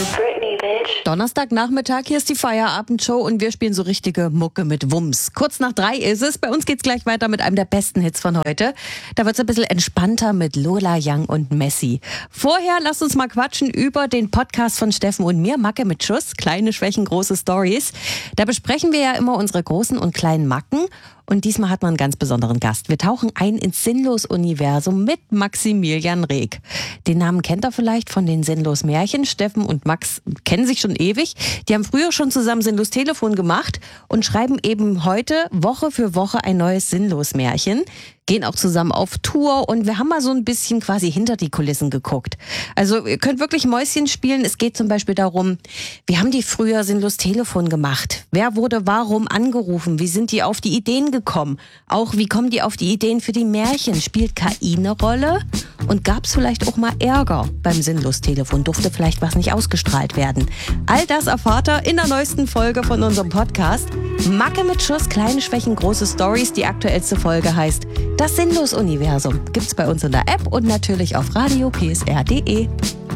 Britney, bitch. Donnerstagnachmittag, hier ist die Feierabendshow und wir spielen so richtige Mucke mit Wumms. Kurz nach 3 ist es. Bei uns geht's gleich weiter mit einem der besten Hits von heute. Da wird's ein bisschen entspannter mit Lola Young und Messi. Vorher lasst uns mal quatschen über den Podcast von Steffen und mir, Macke mit Schuss, kleine Schwächen, große Stories. Da besprechen wir ja immer unsere großen und kleinen Macken. Und diesmal hat man einen ganz besonderen Gast. Wir tauchen ein ins Sinnlos-Universum mit Maximilian Reg. Den Namen kennt er vielleicht von den Sinnlos-Märchen. Steffen und Max kennen sich schon ewig. Die haben früher schon zusammen Sinnlos-Telefon gemacht und schreiben eben heute Woche für Woche ein neues Sinnlos-Märchen. Gehen auch zusammen auf Tour und wir haben mal so ein bisschen quasi hinter die Kulissen geguckt. Also ihr könnt wirklich Mäuschen spielen. Es geht zum Beispiel darum, wie haben die früher sinnlos Telefon gemacht? Wer wurde warum angerufen? Wie sind die auf die Ideen gekommen? Auch wie kommen die auf die Ideen für die Märchen? Spielt KI eine Rolle? Und gab es vielleicht auch mal Ärger beim Sinnlos-Telefon? Durfte vielleicht was nicht ausgestrahlt werden? All das erfahrt ihr in der neuesten Folge von unserem Podcast. Macke mit Schuss, kleine Schwächen, große Stories. Die aktuellste Folge heißt Das Sinnlos-Universum. Gibt's bei uns in der App und natürlich auf radiopsr.de.